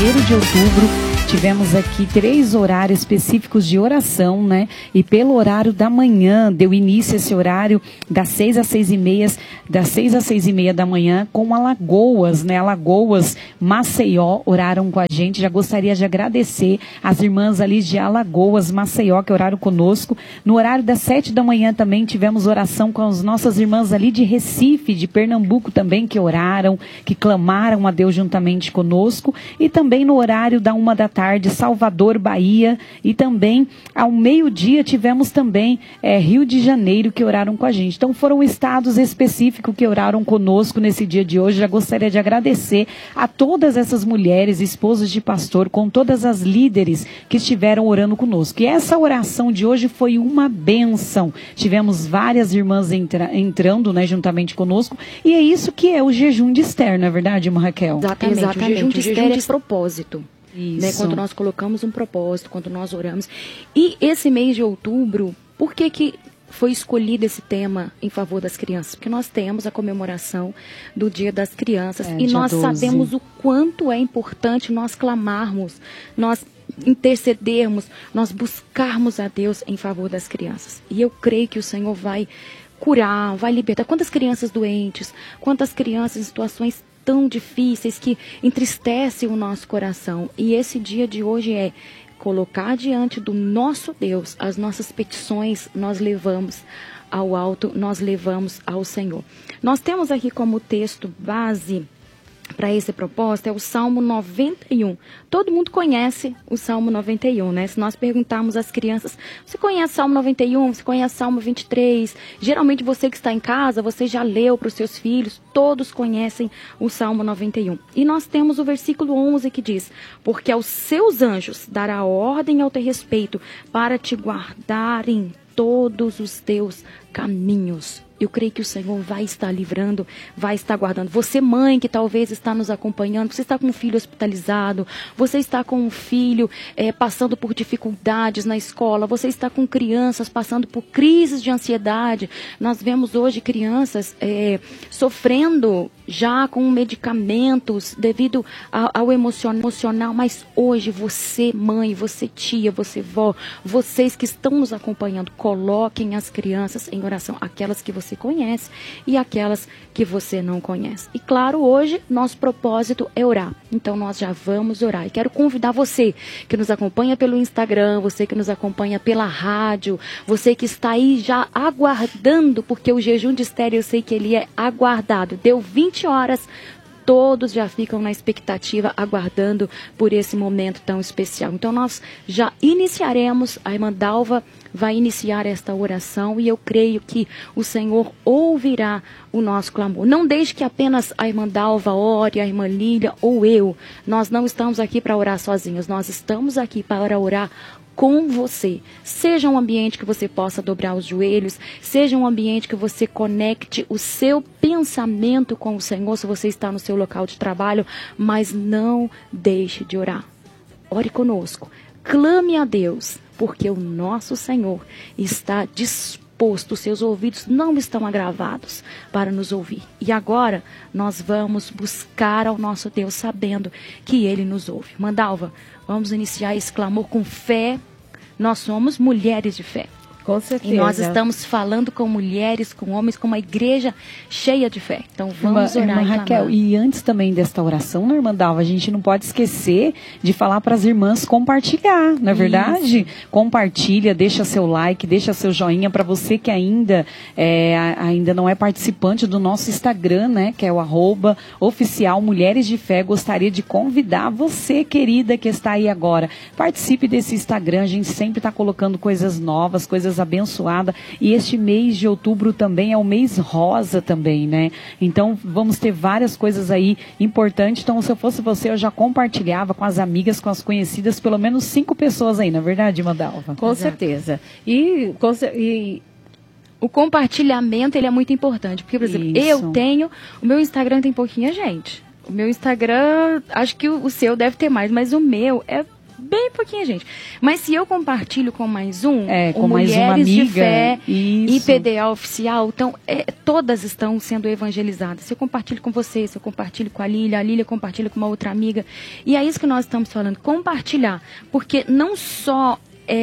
1º de outubro, tivemos aqui 3 horários específicos de oração, né? E pelo horário da manhã, deu início esse horário das 6 às 6h30, das 6 às 6h30 da manhã, com Alagoas, né? Alagoas, Maceió, oraram com a gente. Já gostaria de agradecer as irmãs ali de Alagoas, Maceió, que oraram conosco. No horário das 7 da manhã também tivemos oração com as nossas irmãs ali de Recife, de Pernambuco também, que oraram, que clamaram a Deus juntamente conosco. E também no horário da 1 da tarde, Salvador, Bahia, e também ao meio-dia tivemos também Rio de Janeiro, que oraram com a gente. Então foram estados específicos que oraram conosco nesse dia de hoje. Já gostaria de agradecer a todas essas mulheres, esposas de pastor, com todas as líderes que estiveram orando conosco. E essa oração de hoje foi uma bênção. Tivemos várias irmãs entrando, né, juntamente conosco, e é isso que é o jejum de Esther, não é verdade, irmã Raquel? Exatamente. O jejum de Esther é propósito. Né, quando nós colocamos um propósito, quando nós oramos. E esse mês de outubro, por que foi escolhido esse tema em favor das crianças? Porque nós temos a comemoração do Dia das Crianças e nós 12. sabemos o quanto é importante nós clamarmos, nós intercedermos, nós buscarmos a Deus em favor das crianças. E eu creio que o Senhor vai curar, vai libertar. Quantas crianças doentes, quantas crianças em situações tão difíceis que entristecem o nosso coração. E esse dia de hoje é colocar diante do nosso Deus as nossas petições, nós levamos ao alto, nós levamos ao Senhor. Nós temos aqui como texto base para esse propósito é o Salmo 91. Todo mundo conhece o Salmo 91, né? Se nós perguntarmos às crianças, você conhece o Salmo 91? Você conhece o Salmo 23? Geralmente você que está em casa, você já leu para os seus filhos, todos conhecem o Salmo 91. E nós temos o versículo 11 que diz, porque aos seus anjos dará ordem ao teu respeito para te guardar em todos os teus caminhos. Eu creio que o Senhor vai estar livrando, vai estar guardando. Você, mãe, que talvez está nos acompanhando, você está com um filho hospitalizado, você está com um filho passando por dificuldades na escola, você está com crianças passando por crises de ansiedade. Nós vemos hoje crianças sofrendo já com medicamentos devido ao emocional, mas hoje você, mãe, você, tia, você, vó, vocês que estão nos acompanhando, coloquem as crianças em oração, aquelas que você conhece e aquelas que você não conhece. E claro, hoje nosso propósito é orar. Então nós já vamos orar. E quero convidar você que nos acompanha pelo Instagram, você que nos acompanha pela rádio, você que está aí já aguardando, porque o jejum de Esther eu sei que ele é aguardado. Deu 20 horas, todos já ficam na expectativa, aguardando por esse momento tão especial. Então nós já iniciaremos, a irmã Dalva vai iniciar esta oração e eu creio que o Senhor ouvirá o nosso clamor. Não deixe que apenas a irmã Dalva ore, a irmã Lília ou eu. Nós não estamos aqui para orar sozinhos, nós estamos aqui para orar com você. Seja um ambiente que você possa dobrar os joelhos, seja um ambiente que você conecte o seu pensamento com o Senhor, se você está no seu local de trabalho, mas não deixe de orar. Ore conosco, clame a Deus, porque o nosso Senhor está disposto, os seus ouvidos não estão agravados para nos ouvir. E agora nós vamos buscar ao nosso Deus sabendo que Ele nos ouve. Mandalva, vamos iniciar esse clamor com fé. Nós somos mulheres de fé. Com certeza. E nós estamos falando com mulheres, com homens, com uma igreja cheia de fé. Então vamos orar irmã e Raquel, clamar. e antes também desta oração, né, irmã Dalva, a gente não pode esquecer de falar para as irmãs compartilhar, não é verdade? Compartilha, deixa seu like, deixa seu joinha para você que ainda não é participante do nosso Instagram, né, que é o @oficial Mulheres de Fé. Gostaria de convidar você, querida, que está aí agora. Participe desse Instagram, a gente sempre está colocando coisas novas, coisas abençoadas, e este mês de outubro também é o mês rosa também, né? Então vamos ter várias coisas aí importantes. Então, se eu fosse você, eu já compartilhava com as amigas, com as conhecidas, pelo menos 5 pessoas aí, não é verdade, irmã Dalva? Com certeza. E o compartilhamento, ele é muito importante, porque, por exemplo, o meu Instagram tem pouquinha gente. O meu Instagram, acho que o seu deve ter mais, mas o meu é bem pouquinha gente. Mas se eu compartilho com mais um, com mais uma Mulheres amiga, de Fé e isso. PDA Oficial, então todas estão sendo evangelizadas. Se eu compartilho com você, se eu compartilho com a Lília compartilha com uma outra amiga. E é isso que nós estamos falando, compartilhar. Porque não só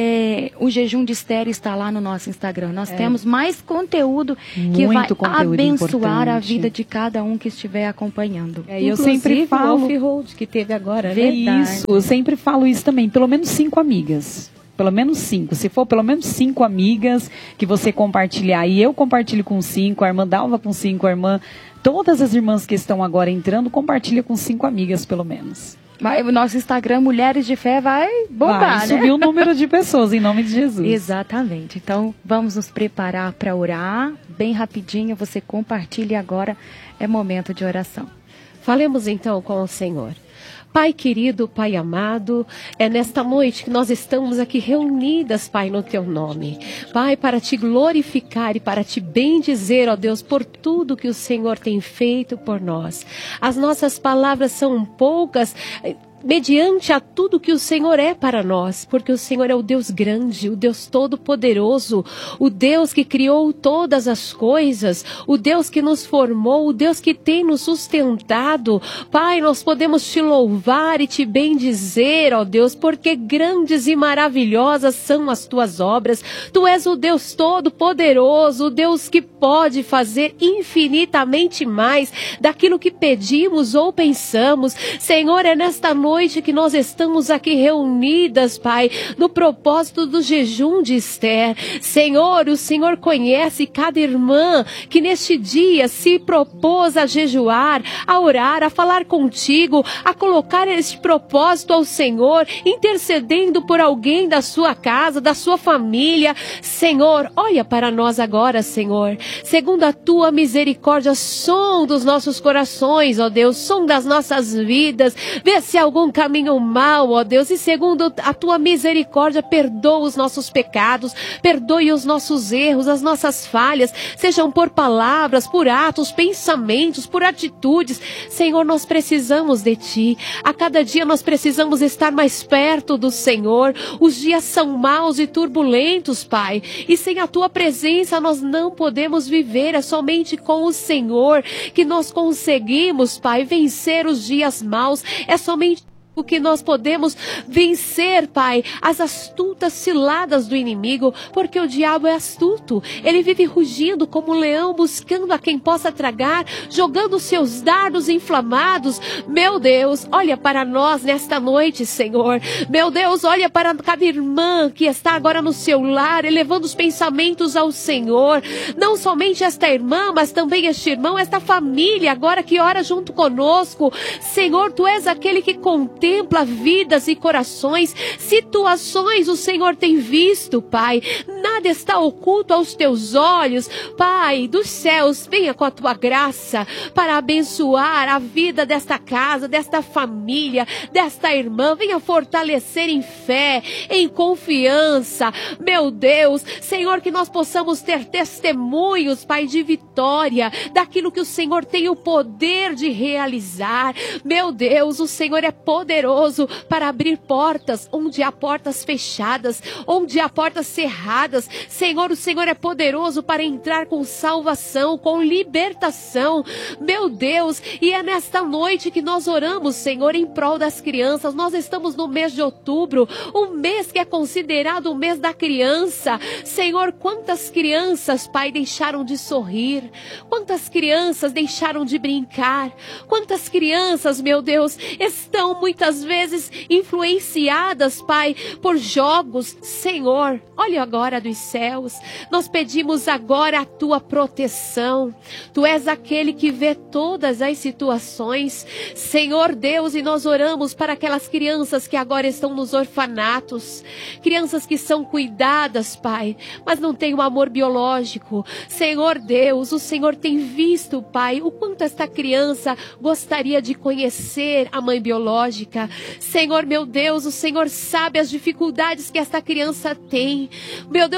o jejum de Esther está lá no nosso Instagram. Nós temos mais conteúdo que vai abençoar a vida de cada um que estiver acompanhando. Eu sempre falo o Off-Road que teve agora, né? Isso, eu sempre falo isso também. Pelo menos 5 amigas. Pelo menos 5. Se for pelo menos 5 amigas que você compartilhar, e eu compartilho com 5, a irmã Dalva com 5, a irmã... Todas as irmãs que estão agora entrando, compartilha com 5 amigas, pelo menos. Mas o nosso Instagram, Mulheres de Fé, vai bombar, vai subir o número de pessoas, em nome de Jesus. Exatamente. Então, vamos nos preparar para orar. Bem rapidinho, você compartilha agora. É momento de oração. Falemos então com o Senhor. Pai querido, Pai amado, é nesta noite que nós estamos aqui reunidas, Pai, no Teu nome. Pai, para Te glorificar e para Te bendizer, ó Deus, por tudo que o Senhor tem feito por nós. As nossas palavras são poucas, mediante a tudo que o Senhor é para nós, porque o Senhor é o Deus grande, o Deus todo-poderoso, o Deus que criou todas as coisas, o Deus que nos formou, o Deus que tem nos sustentado. Pai, nós podemos Te louvar e Te bendizer, ó Deus, porque grandes e maravilhosas são as Tuas obras. Tu és o Deus todo-poderoso, o Deus que pode fazer infinitamente mais daquilo que pedimos ou pensamos. Senhor, é nesta noite que nós estamos aqui reunidas, Pai, no propósito do jejum de Esther. Senhor, o Senhor conhece cada irmã que neste dia se propôs a jejuar, a orar, a falar contigo, a colocar este propósito ao Senhor, intercedendo por alguém da sua casa, da sua família. Senhor, olha para nós agora, Senhor, segundo a Tua misericórdia, som dos nossos corações, ó Deus, som das nossas vidas, vê se algum caminho mau, ó Deus, e segundo a Tua misericórdia, perdoa os nossos pecados, perdoe os nossos erros, as nossas falhas, sejam por palavras, por atos, pensamentos, por atitudes. Senhor, nós precisamos de Ti, a cada dia nós precisamos estar mais perto do Senhor. Os dias são maus e turbulentos, Pai, e sem a Tua presença nós não podemos viver. É somente com o Senhor que nós conseguimos, Pai, vencer os dias maus. É somente o que nós podemos vencer, Pai, as astutas ciladas do inimigo, porque o diabo é astuto. Ele vive rugindo como um leão, buscando a quem possa tragar, jogando seus dardos inflamados. Meu Deus, olha para nós nesta noite, Senhor. Meu Deus, olha para cada irmã que está agora no seu lar, elevando os pensamentos ao Senhor. Não somente esta irmã, mas também este irmão, esta família agora que ora junto conosco. Senhor, Tu és aquele que contempla vidas e corações, situações o Senhor tem visto, Pai. Nada está oculto aos Teus olhos. Pai dos céus, venha com a Tua graça para abençoar a vida desta casa, desta família, desta irmã. Venha fortalecer em fé, em confiança. Meu Deus, Senhor, que nós possamos ter testemunhos, Pai, de vitória, daquilo que o Senhor tem o poder de realizar. Meu Deus, o Senhor é poderoso para abrir portas onde há portas fechadas, onde há portas cerradas. Senhor, o Senhor é poderoso para entrar com salvação, com libertação. Meu Deus, e é nesta noite que nós oramos, Senhor, em prol das crianças. Nós estamos no mês de outubro, um mês que é considerado o mês da criança. Senhor, quantas crianças, Pai, deixaram de sorrir, quantas crianças deixaram de brincar, quantas crianças, meu Deus, estão muitas vezes influenciadas, Pai, por jogos. Senhor, olha agora dos céus, nós pedimos agora a Tua proteção. Tu és aquele que vê todas as situações, Senhor Deus, e nós oramos para aquelas crianças que agora estão nos orfanatos, crianças que são cuidadas, Pai, mas não têm um amor biológico. Senhor Deus, o Senhor tem visto, Pai, o quanto esta criança gostaria de conhecer a mãe biológica. Senhor, meu Deus, o Senhor sabe as dificuldades que esta criança tem. Meu Deus,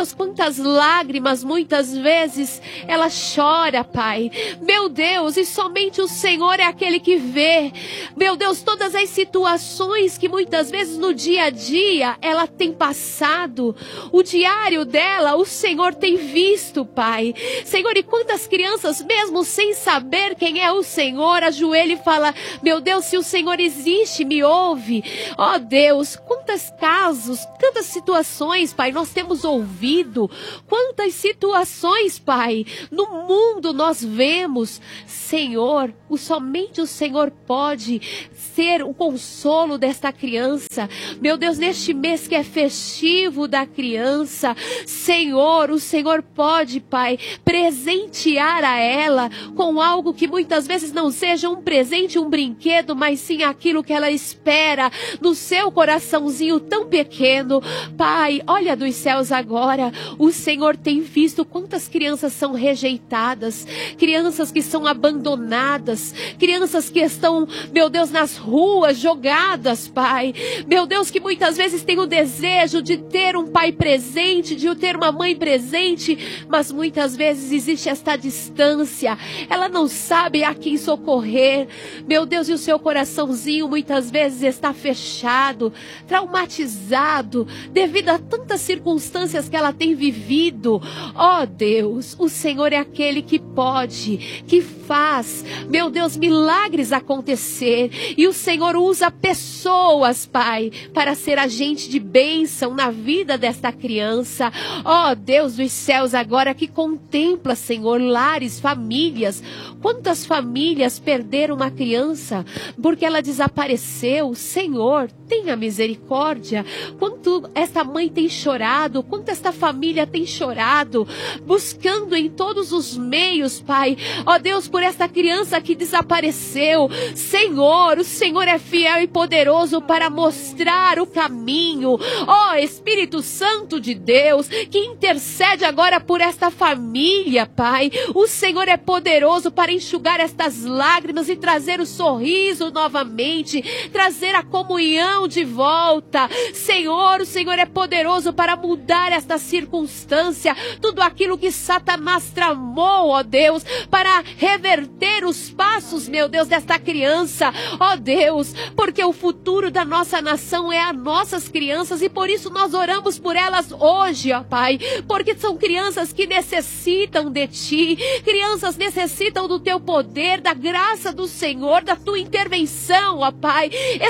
Deus, quantas lágrimas muitas vezes ela chora, Pai. Meu Deus, e somente o Senhor é aquele que vê. Meu Deus, todas as situações que muitas vezes no dia a dia ela tem passado, o diário dela, o Senhor tem visto, Pai. Senhor, e quantas crianças, mesmo sem saber quem é o Senhor, ajoelha e fala: meu Deus, se o Senhor existe, me ouve. Ó Deus, quantos casos, quantas situações, Pai, nós temos ouvido, quantas situações, Pai, no mundo nós vemos. Senhor, somente o Senhor pode ser o consolo desta criança. Meu Deus, neste mês que é festivo da criança, Senhor, o Senhor pode, Pai, presentear a ela com algo que muitas vezes não seja um presente, um brinquedo, mas sim aquilo que ela espera no seu coraçãozinho tão pequeno. Pai, olha dos céus agora, o Senhor tem visto quantas crianças são rejeitadas, crianças que são abandonadas, crianças que estão, meu Deus, nas ruas, jogadas, Pai. Meu Deus, que muitas vezes tem o desejo de ter um pai presente, de ter uma mãe presente, mas muitas vezes existe esta distância, ela não sabe a quem socorrer. Meu Deus, e o seu coraçãozinho muitas vezes está fechado, traumatizado, devido a tantas circunstâncias que ela tem vivido. Ó Deus, o Senhor é aquele que pode, que faz, meu Deus, milagres acontecer, e o Senhor usa pessoas, Pai, para ser agente de bênção na vida desta criança. Ó Deus dos céus, agora que contempla, Senhor, lares, famílias. Quantas famílias perderam uma criança porque ela desapareceu? Senhor, tenha misericórdia. Quanto esta mãe tem chorado, quanto esta família tem chorado, buscando em todos os meios, Pai, ó Deus, por esta criança que desapareceu. Senhor, o Senhor é fiel e poderoso para mostrar o caminho. Ó Espírito Santo de Deus, que intercede agora por esta família, Pai. O Senhor é poderoso para enxugar estas lágrimas e trazer o sorriso novamente, trazer a comunhão de volta. Senhor, o Senhor é poderoso para mudar esta circunstância, tudo aquilo que Satanás tramou, ó Deus, para reverter os passos, meu Deus, desta criança, ó Deus, porque o futuro da nossa nação é as nossas crianças, e por isso nós oramos por elas hoje, ó Pai, porque são crianças que necessitam de Ti, crianças necessitam do Teu poder, da graça do Senhor, da Tua intervenção, ó Pai.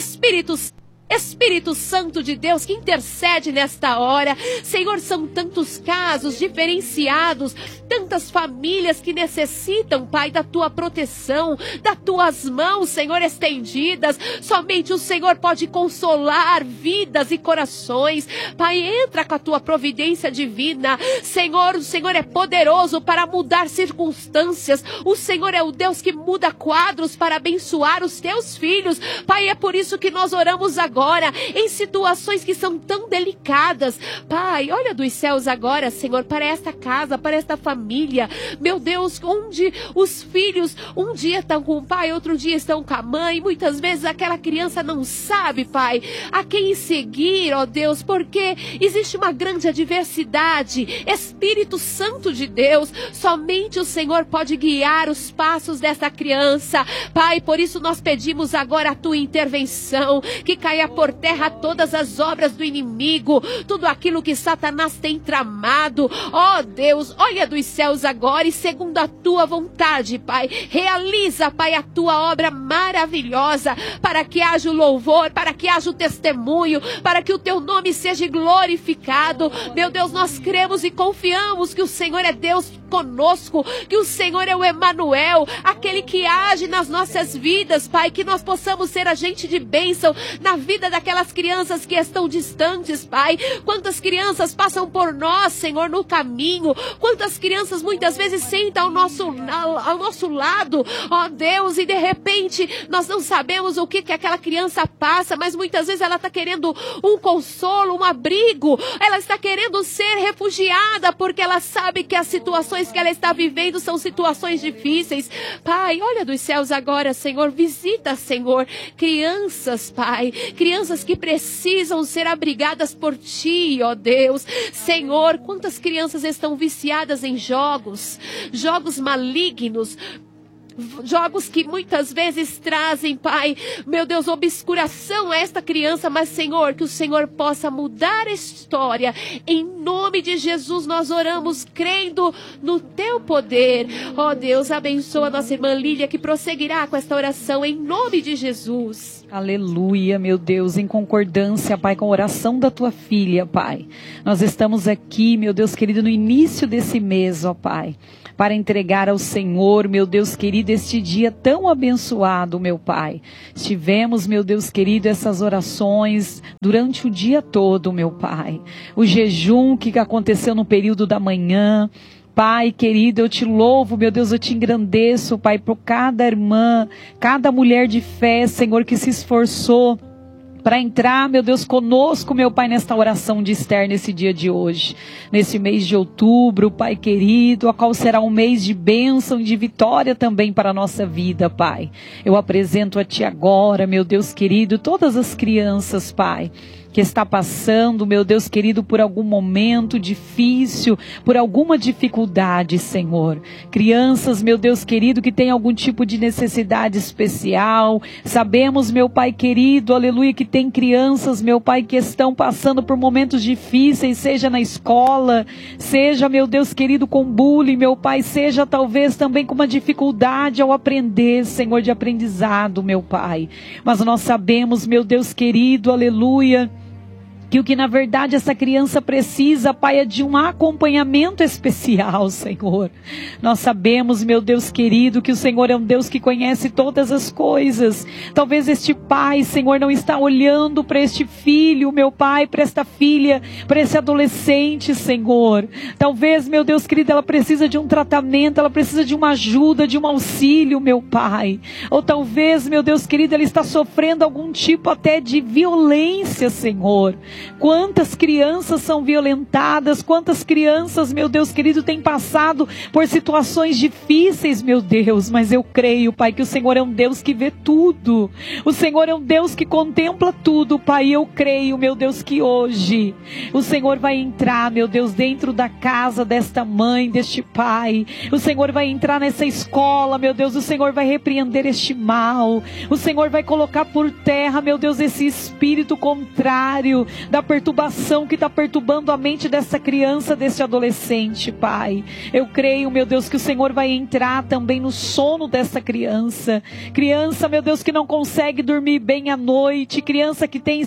Espírito Santo de Deus, que intercede nesta hora. Senhor, são tantos casos diferenciados, tantas famílias que necessitam, Pai, da Tua proteção, das Tuas mãos, Senhor, estendidas. Somente o Senhor pode consolar vidas e corações. Pai, entra com a Tua providência divina. Senhor, o Senhor é poderoso para mudar circunstâncias. O Senhor é o Deus que muda quadros para abençoar os Teus filhos. Pai, é por isso que nós oramos agora, em situações que são tão delicadas. Pai, olha dos céus agora, Senhor, para esta casa, para esta família. Meu Deus, onde os filhos um dia estão com o pai, outro dia estão com a mãe. Muitas vezes aquela criança não sabe, Pai, a quem seguir, ó Deus, porque existe uma grande adversidade. Espírito Santo de Deus, somente o Senhor pode guiar os passos dessa criança. Pai, por isso nós pedimos agora a Tua intervenção, que caia por terra todas as obras do inimigo, tudo aquilo que Satanás tem tramado. Ó Deus, olha dos céus agora, e segundo a Tua vontade, Pai, realiza, Pai, a Tua obra maravilhosa, para que haja o louvor, para que haja o testemunho, para que o Teu nome seja glorificado. Meu Deus, nós cremos e confiamos que o Senhor é Deus conosco, que o Senhor é o Emanuel, aquele que age nas nossas vidas, Pai, que nós possamos ser agente de bênção na vida daquelas crianças que estão distantes, Pai. Quantas crianças passam por nós, Senhor, no caminho, quantas crianças muitas vezes sentam ao nosso lado, ó Deus, e de repente nós não sabemos o que aquela criança passa, mas muitas vezes ela está querendo um consolo, um abrigo, ela está querendo ser refugiada, porque ela sabe que as situações que ela está vivendo são situações difíceis. Pai, olha dos céus agora, Senhor, visita, Senhor, crianças, Pai, crianças que precisam ser abrigadas por Ti, ó Deus. Senhor, quantas crianças estão viciadas em jogos malignos, jogos que muitas vezes trazem, Pai, meu Deus, obscuração a esta criança, mas Senhor, que o Senhor possa mudar a história, em nome de Jesus nós oramos, crendo no Teu poder. Ó Deus, abençoa a nossa irmã Lília, que prosseguirá com esta oração, em nome de Jesus. Aleluia, meu Deus, em concordância, Pai, com a oração da Tua filha, Pai. Nós estamos aqui, meu Deus querido, no início desse mês, ó Pai, para entregar ao Senhor, meu Deus querido, este dia tão abençoado, meu Pai. Estivemos, meu Deus querido, essas orações durante o dia todo, meu Pai. O jejum que aconteceu no período da manhã. Pai querido, eu te louvo, meu Deus, eu te engrandeço, Pai, por cada irmã, cada mulher de fé, Senhor, que se esforçou para entrar, meu Deus, conosco, meu Pai, nesta oração de Esther, nesse dia de hoje, nesse mês de outubro, Pai querido, a qual será um mês de bênção e de vitória também para a nossa vida, Pai. Eu apresento a Ti agora, meu Deus querido, todas as crianças, Pai, que está passando, meu Deus querido, por algum momento difícil, por alguma dificuldade, Senhor. Crianças, meu Deus querido, que tem algum tipo de necessidade especial. Sabemos, meu Pai querido, aleluia, que tem crianças, meu Pai, que estão passando por momentos difíceis, seja na escola, seja, meu Deus querido, com bullying, meu Pai, seja talvez também com uma dificuldade ao aprender, Senhor, de aprendizado, meu Pai. Mas nós sabemos, meu Deus querido, aleluia, que o que na verdade essa criança precisa, Pai, é de um acompanhamento especial, Senhor. Nós sabemos, meu Deus querido, que o Senhor é um Deus que conhece todas as coisas. Talvez este pai, Senhor, não está olhando para este filho, meu Pai, para esta filha, para esse adolescente, Senhor. Talvez, meu Deus querido, ela precisa de um tratamento, ela precisa de uma ajuda, de um auxílio, meu Pai. Ou talvez, meu Deus querido, ela está sofrendo algum tipo até de violência, Senhor. Quantas crianças são violentadas, quantas crianças, meu Deus querido, têm passado por situações difíceis, meu Deus, mas eu creio, Pai, que o Senhor é um Deus que vê tudo, o Senhor é um Deus que contempla tudo, Pai. Eu creio, meu Deus, que hoje o Senhor vai entrar, meu Deus, dentro da casa desta mãe, deste pai, o Senhor vai entrar nessa escola, meu Deus, o Senhor vai repreender este mal, o Senhor vai colocar por terra, meu Deus, esse espírito contrário da perturbação que está perturbando a mente dessa criança, desse adolescente, Pai. Eu creio, meu Deus, que o Senhor vai entrar também no sono dessa criança. Criança, meu Deus, que não consegue dormir bem à noite, criança que tem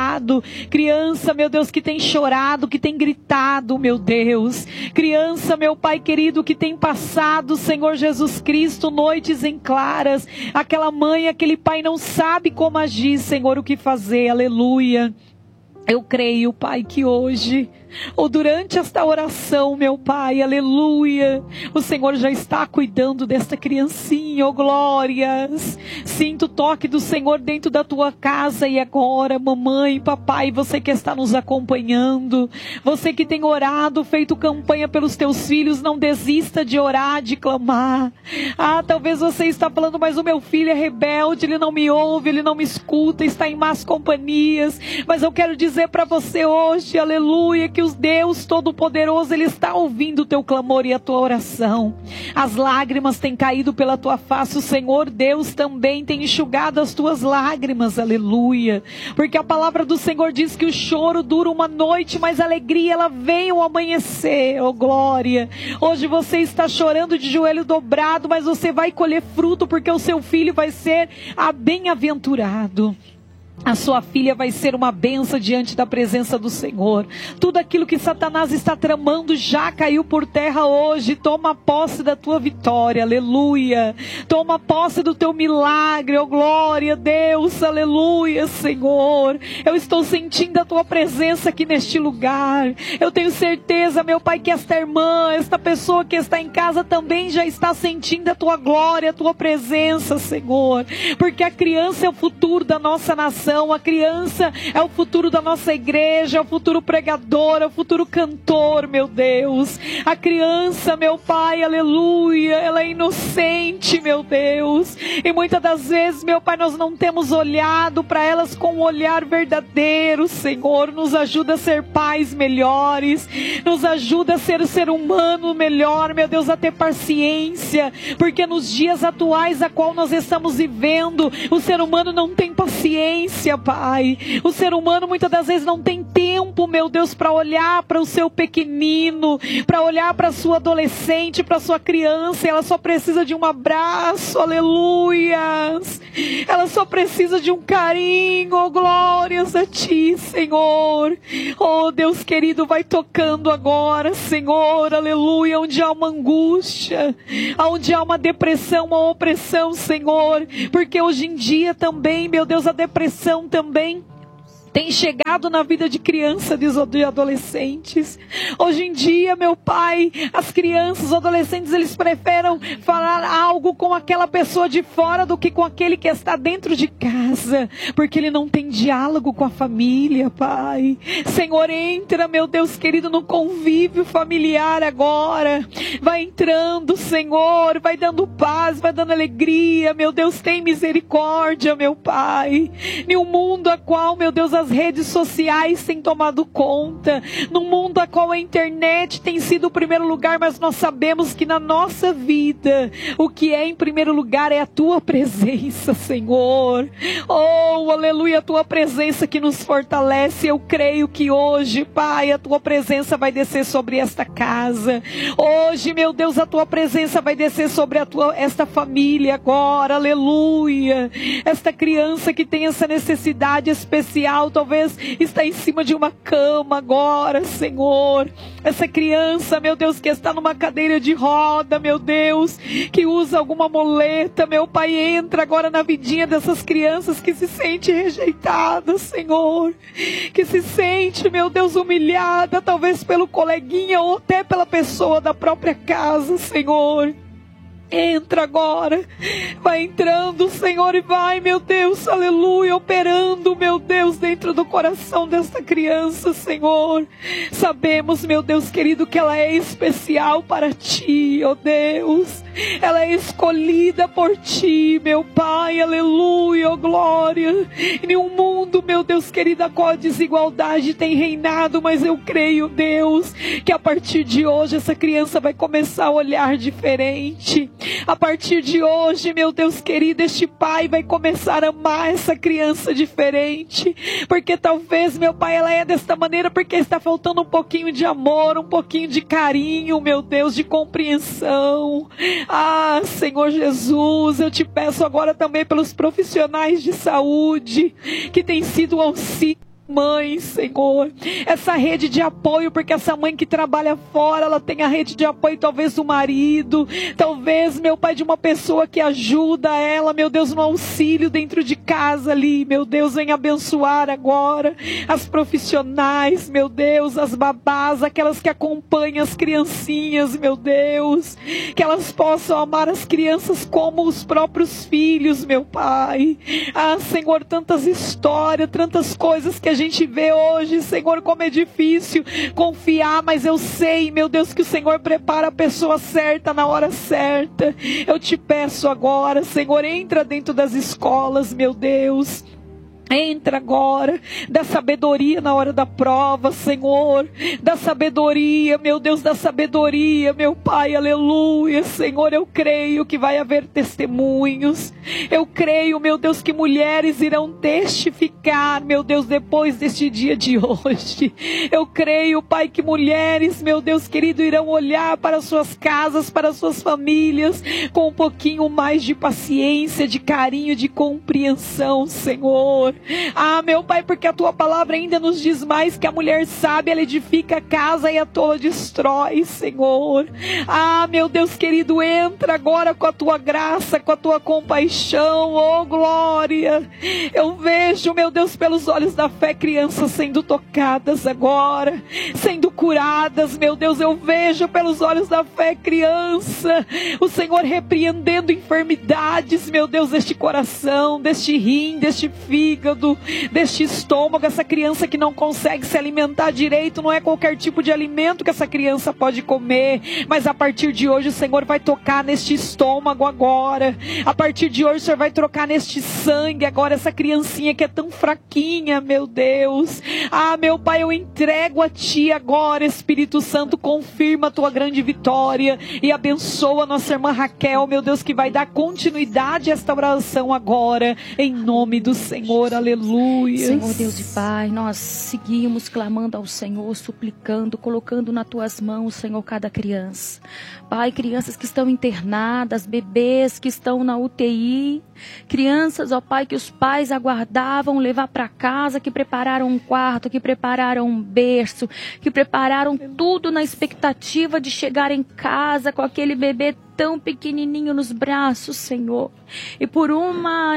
criança, meu Deus, que tem chorado, que tem gritado, meu Deus, criança, meu Pai querido, que tem passado, Senhor Jesus Cristo, noites em claras, aquela mãe, aquele pai não sabe como agir, Senhor, o que fazer, aleluia. Eu creio, Pai, que hoje, ou durante esta oração, meu Pai, aleluia, o Senhor já está cuidando desta criancinha, oh glórias. Sinto o toque do Senhor dentro da tua casa e agora, mamãe, papai, você que está nos acompanhando, você que tem orado, feito campanha pelos teus filhos, não desista de orar, de clamar. Ah, talvez você está falando, mas o meu filho é rebelde, ele não me ouve, ele não me escuta, está em más companhias, mas eu quero dizer para você hoje, aleluia, que o Deus Todo-Poderoso, Ele está ouvindo o teu clamor e a tua oração. As lágrimas têm caído pela tua face, o Senhor Deus também tem enxugado as tuas lágrimas, aleluia, porque a palavra do Senhor diz que o choro dura uma noite, mas a alegria ela vem ao amanhecer, oh glória. Hoje você está chorando de joelho dobrado, mas você vai colher fruto, porque o seu filho vai ser bem-aventurado. A sua filha vai ser uma bênção diante da presença do Senhor. Tudo aquilo que Satanás está tramando já caiu por terra hoje. Toma posse da tua vitória, aleluia. Toma posse do teu milagre, oh glória a Deus, aleluia, Senhor. Eu estou sentindo a tua presença aqui neste lugar. Eu tenho certeza, meu Pai, que esta irmã, esta pessoa que está em casa também já está sentindo a tua glória, a tua presença, Senhor. Porque a criança é o futuro da nossa nação. geração. A criança é o futuro da nossa igreja, é o futuro pregador, é o futuro cantor, meu Deus. A criança, meu Pai, aleluia, ela é inocente, meu Deus. E muitas das vezes, meu Pai, nós não temos olhado para elas com um olhar verdadeiro, Senhor. Nos ajuda a ser pais melhores, nos ajuda a ser ser humano melhor, meu Deus, a ter paciência, porque nos dias atuais a qual nós estamos vivendo, o ser humano não tem paciência, Pai. O ser humano muitas das vezes não tem tempo, meu Deus, para olhar para o seu pequenino, para olhar para a sua adolescente, para a sua criança. Ela só precisa de um abraço, aleluias. Ela só precisa de um carinho, oh, glórias a Ti, Senhor. Oh, Deus querido, vai tocando agora, Senhor, aleluia, onde há uma angústia, onde há uma depressão, uma opressão, Senhor, porque hoje em dia também, meu Deus, a depressão também tem chegado na vida de crianças e de adolescentes. Hoje em dia, meu Pai, as crianças, os adolescentes, eles preferem falar algo com aquela pessoa de fora do que com aquele que está dentro de casa, porque ele não tem diálogo com a família, Pai. Senhor, entra, meu Deus querido, no convívio familiar agora. Vai entrando, Senhor, vai dando paz, vai dando alegria. Meu Deus, tem misericórdia, meu Pai. Em um mundo a qual, meu Deus, as redes sociais têm tomado conta, num mundo a qual a internet tem sido o primeiro lugar, mas nós sabemos que na nossa vida, o que é em primeiro lugar é a Tua presença, Senhor. Oh, aleluia, a Tua presença que nos fortalece. Eu creio que hoje, Pai, a Tua presença vai descer sobre esta casa. Hoje, meu Deus, a Tua presença vai descer sobre esta família agora, aleluia. Esta criança que tem essa necessidade especial, talvez está em cima de uma cama agora, Senhor. Essa criança, meu Deus, que está numa cadeira de roda, meu Deus, que usa alguma muleta, meu Pai, entra agora na vidinha dessas crianças que se sente rejeitada, Senhor, que se sente, meu Deus, humilhada, talvez pelo coleguinha ou até pela pessoa da própria casa, Senhor. Entra agora, vai entrando, Senhor, e vai, meu Deus, aleluia, operando, meu Deus, dentro do coração desta criança, Senhor. Sabemos, meu Deus querido, que ela é especial para Ti, ó Deus. Ela é escolhida por Ti, meu Pai, aleluia, ó glória. Em um mundo, meu Deus querido, a qual a desigualdade tem reinado, mas eu creio, Deus, que a partir de hoje essa criança vai começar a olhar diferente. A partir de hoje, meu Deus querido, este pai vai começar a amar essa criança diferente, porque talvez, meu Pai, ela é desta maneira porque está faltando um pouquinho de amor, um pouquinho de carinho, meu Deus, de compreensão. Ah, Senhor Jesus, eu te peço agora também pelos profissionais de saúde que têm sido auxílio. Mãe, Senhor, essa rede de apoio, porque essa mãe que trabalha fora, ela tem a rede de apoio talvez do marido, talvez, meu Pai, de uma pessoa que ajuda ela, meu Deus, no auxílio dentro de casa ali, meu Deus, vem abençoar agora as profissionais, meu Deus, as babás, aquelas que acompanham as criancinhas, meu Deus, que elas possam amar as crianças como os próprios filhos, meu Pai. Ah, Senhor, tantas histórias, tantas coisas que a gente vê hoje, Senhor, como é difícil confiar, mas eu sei, meu Deus, que o Senhor prepara a pessoa certa na hora certa. Eu te peço agora, Senhor, entra dentro das escolas, meu Deus. Entra agora, dá sabedoria na hora da prova, Senhor, dá sabedoria, meu Deus, dá sabedoria, meu Pai, aleluia, Senhor, eu creio que vai haver testemunhos, eu creio, meu Deus, que mulheres irão testificar, meu Deus, depois deste dia de hoje, eu creio, Pai, que mulheres, meu Deus querido, irão olhar para suas casas, para suas famílias, com um pouquinho mais de paciência, de carinho, de compreensão, Senhor. Ah, meu Pai, porque a Tua palavra ainda nos diz mais que a mulher sábia, ela edifica a casa e a tola destrói, Senhor. Ah, meu Deus querido, entra agora com a Tua graça, com a Tua compaixão, oh glória. Eu vejo, meu Deus, pelos olhos da fé, crianças sendo tocadas agora, sendo curadas, meu Deus, eu vejo pelos olhos da fé, criança, o Senhor repreendendo enfermidades, meu Deus, deste coração, deste rim, deste fígado, fígado, deste estômago, essa criança que não consegue se alimentar direito, não é qualquer tipo de alimento que essa criança pode comer, mas a partir de hoje o Senhor vai tocar neste estômago agora, a partir de hoje o Senhor vai trocar neste sangue agora, essa criancinha que é tão fraquinha, meu Deus, meu Pai, eu entrego a Ti agora, Espírito Santo, confirma a Tua grande vitória e abençoa a nossa irmã Raquel, meu Deus, que vai dar continuidade a esta oração agora, em nome do Senhor, aleluia. Senhor Deus e Pai, nós seguimos clamando ao Senhor, suplicando, colocando nas Tuas mãos, Senhor, cada criança. Pai, crianças que estão internadas, bebês que estão na UTI, crianças, ó Pai, que os pais aguardavam levar para casa, que prepararam um quarto, que prepararam um berço, que prepararam tudo na expectativa de chegar em casa com aquele bebê tão pequenininho nos braços, Senhor. E por uma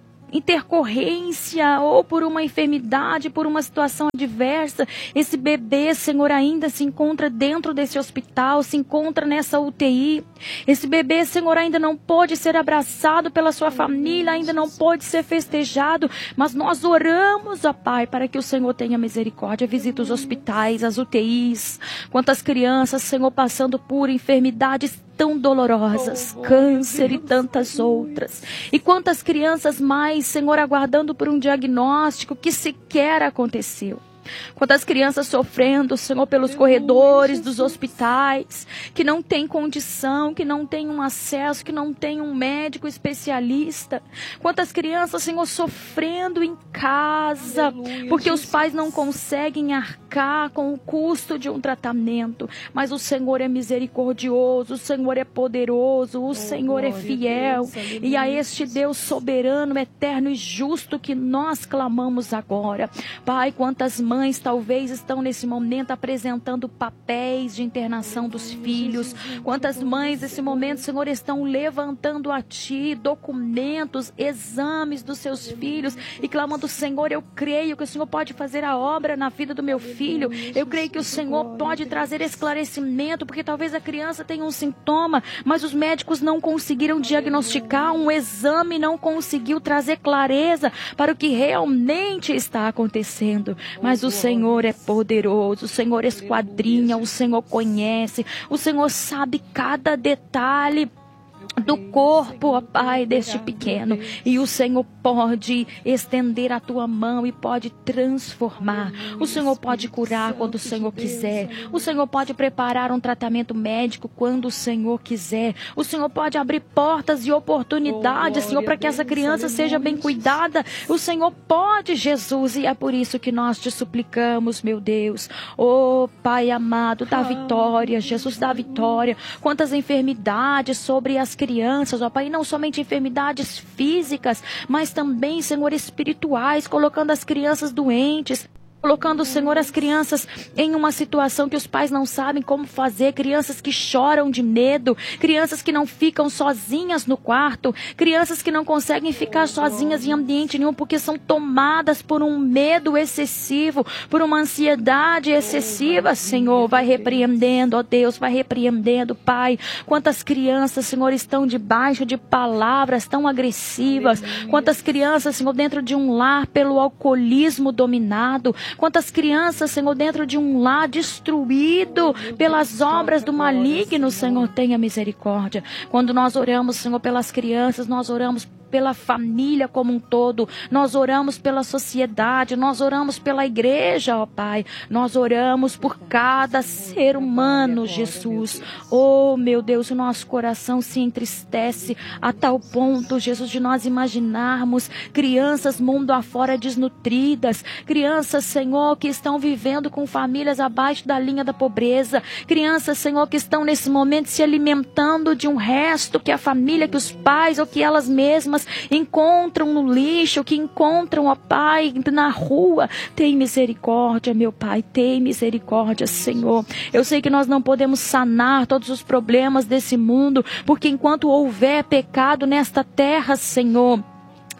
intercorrência ou por uma enfermidade, por uma situação adversa, esse bebê, Senhor, ainda se encontra dentro desse hospital, se encontra nessa UTI. Esse bebê, Senhor, ainda não pode ser abraçado pela sua família, ainda não pode ser festejado, mas nós oramos, ó Pai, para que o Senhor tenha misericórdia. Visita os hospitais, as UTIs, quantas crianças, Senhor, passando por enfermidades tão dolorosas, câncer e tantas outras. E quantas crianças mais, Senhor, aguardando por um diagnóstico que sequer aconteceu. Quantas crianças sofrendo, Senhor, pelos corredores dos hospitais, que não tem condição, que não tem um acesso, que não tem um médico especialista. Quantas crianças, Senhor, sofrendo em casa, porque os pais não conseguem arcar com o custo de um tratamento. Mas o Senhor é misericordioso, o Senhor é poderoso, o Senhor é fiel. E a este Deus soberano, eterno e justo que nós clamamos agora. Pai, quantas mães talvez estão nesse momento apresentando papéis de internação dos filhos. Quantas mães nesse momento, Senhor, estão levantando a Ti documentos, exames dos seus filhos e clamando, Senhor, eu creio que o Senhor pode fazer a obra na vida do meu filho. Eu creio que o Senhor pode trazer esclarecimento, porque talvez a criança tenha um sintoma, mas os médicos não conseguiram diagnosticar, um exame não conseguiu trazer clareza para o que realmente está acontecendo. Mas o Senhor é poderoso, o Senhor esquadrinha, o Senhor conhece, o Senhor sabe cada detalhe do corpo, ó Pai, deste pequeno. E o Senhor pode estender a Tua mão e pode transformar. O Senhor pode curar quando o Senhor quiser. O Senhor pode preparar um tratamento médico quando o Senhor quiser. O Senhor pode abrir portas e oportunidades, Senhor, para que essa criança seja bem cuidada. O Senhor pode, Jesus, e é por isso que nós te suplicamos, meu Deus. Oh, Pai amado, dá vitória, Jesus, dá vitória. Quantas enfermidades sobre as crianças, ó Pai, e não somente enfermidades físicas, mas também, Senhor, espirituais, colocando as crianças doentes, colocando, Senhor, as crianças em uma situação que os pais não sabem como fazer, crianças que choram de medo, crianças que não ficam sozinhas no quarto, crianças que não conseguem ficar sozinhas em ambiente nenhum porque são tomadas por um medo excessivo, por uma ansiedade excessiva. Senhor, vai repreendendo, ó Deus, vai repreendendo, Pai. Quantas crianças, Senhor, estão debaixo de palavras tão agressivas, quantas crianças, Senhor, dentro de um lar pelo alcoolismo dominado, quantas crianças, Senhor, dentro de um lar destruído pelas obras do maligno. Senhor, tenha misericórdia. Quando nós oramos, Senhor, pelas crianças, nós oramos pela família como um todo, nós oramos pela sociedade, nós oramos pela igreja, ó Pai, nós oramos por cada ser humano, Jesus. Oh, meu Deus, o nosso coração se entristece a tal ponto, Jesus, de nós imaginarmos crianças mundo afora desnutridas, crianças, Senhor, que estão vivendo com famílias abaixo da linha da pobreza, crianças, Senhor, que estão nesse momento se alimentando de um resto que a família, que os pais ou que elas mesmas encontram no lixo, que encontram, ó Pai, na rua. Tem misericórdia, meu Pai, tem misericórdia, Senhor. Eu sei que nós não podemos sanar todos os problemas desse mundo, porque enquanto houver pecado nesta terra, Senhor,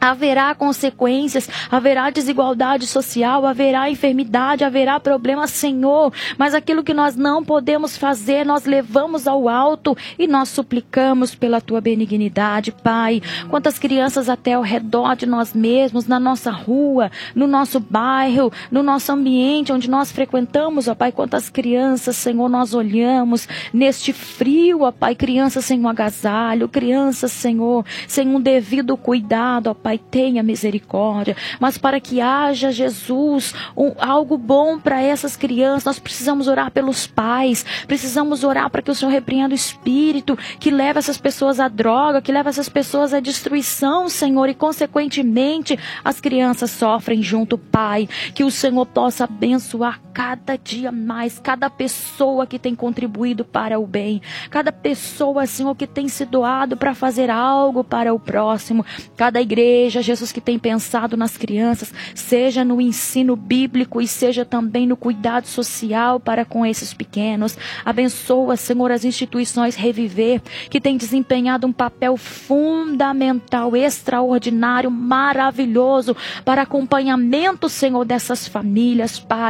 haverá consequências, haverá desigualdade social, haverá enfermidade, haverá problema, Senhor. Mas aquilo que nós não podemos fazer, nós levamos ao alto e nós suplicamos pela tua benignidade, Pai. Quantas crianças até ao redor de nós mesmos, na nossa rua, no nosso bairro, no nosso ambiente onde nós frequentamos, ó Pai. Quantas crianças, Senhor, nós olhamos neste frio, ó Pai. Crianças sem um agasalho, crianças, Senhor, sem um devido cuidado, ó Pai. Tenha misericórdia, mas para que haja, Jesus, algo bom para essas crianças, nós precisamos orar pelos pais, precisamos orar para que o Senhor repreenda o espírito que leva essas pessoas à droga, que leva essas pessoas à destruição, Senhor, e consequentemente as crianças sofrem junto, Pai. Que o Senhor possa abençoar cada dia mais, cada pessoa que tem contribuído para o bem, cada pessoa, Senhor, que tem se doado para fazer algo para o próximo, cada igreja, Jesus, que tem pensado nas crianças, seja no ensino bíblico e seja também no cuidado social para com esses pequenos. Abençoa, Senhor, as instituições Reviver, que tem desempenhado um papel fundamental, extraordinário, maravilhoso para acompanhamento, Senhor, dessas famílias, Pai.